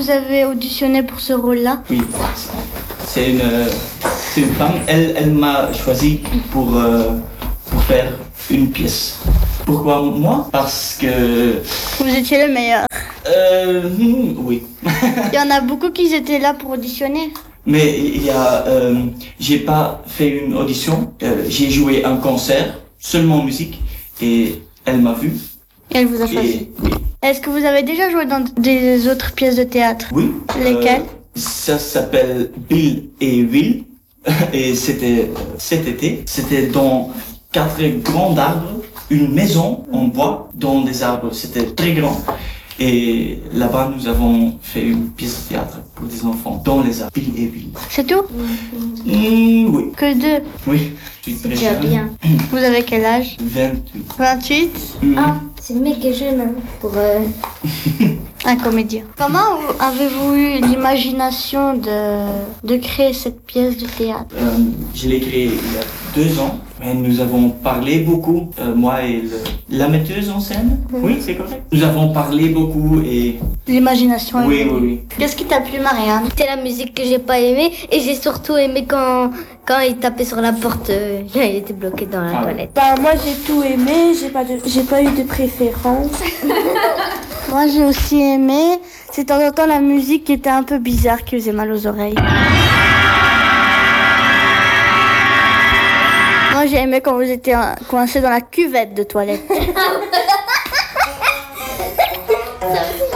vous avez auditionné pour ce rôle-là? Oui, c'est une femme. Elle m'a choisi pour faire une pièce. Pourquoi moi? Parce que... Vous étiez le meilleur. Oui. Il y en a beaucoup qui étaient là pour auditionner. Mais j'ai pas fait une audition. J'ai joué un concert, seulement musique, et elle m'a vu. Et elle vous a choisi. Oui. Est-ce que vous avez déjà joué dans des autres pièces de théâtre? Oui. Lesquelles? Ça s'appelle Bill et Will. Et c'était cet été. C'était dans 4 grands arbres, une maison en bois dans des arbres. C'était très grand. Et là-bas, nous avons fait une pièce de théâtre pour des enfants dans les arbres. Bill et Will. C'est tout? Oui. Que 2? Oui. Je suis très jeune. bien. Vous avez quel âge? 28. 28? Ah, c'est le mec est jeune hein, pour... Un comédien. Comment avez-vous eu l'imagination de créer cette pièce de théâtre? Je l'ai créé il y a 2 ans, mais nous avons parlé beaucoup, moi et la metteuse en scène. Oui, c'est correct. Nous avons parlé beaucoup et... L'imagination. Oui. Qu'est-ce qui t'a plu, Marianne? C'est la musique que j'ai pas aimée et j'ai surtout aimé quand il tapait sur la porte, il était bloqué dans la toilette. Bah moi j'ai tout aimé, j'ai pas eu de préférence. Moi, j'ai aussi aimé. C'est de temps en temps la musique qui était un peu bizarre, qui faisait mal aux oreilles. Moi, j'ai aimé quand vous étiez coincés dans la cuvette de toilette.